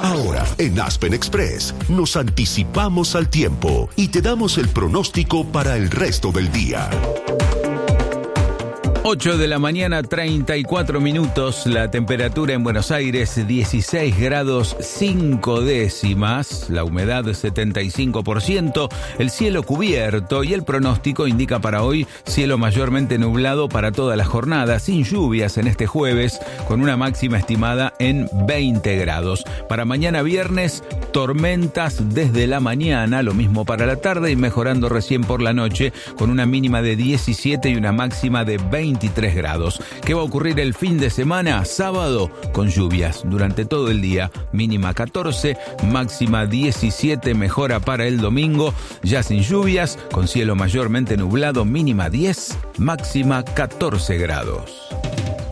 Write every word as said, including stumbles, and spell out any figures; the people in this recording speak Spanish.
Ahora, en Aspen Express, nos anticipamos al tiempo y te damos el pronóstico para el resto del día. ocho de la mañana, treinta y cuatro minutos, la temperatura en Buenos Aires dieciséis grados cinco décimas, la humedad setenta y cinco por ciento, el cielo cubierto y el pronóstico indica para hoy cielo mayormente nublado para toda la jornada, sin lluvias en este jueves, con una máxima estimada en veinte grados. Para mañana viernes, tormentas desde la mañana, lo mismo para la tarde y mejorando recién por la noche, con una mínima de diecisiete y una máxima de veintitrés grados. ¿Qué va a ocurrir el fin de semana? Sábado, con lluvias durante todo el día, mínima catorce, máxima diecisiete, mejora para el domingo, ya sin lluvias, con cielo mayormente nublado, mínima diez, máxima catorce grados.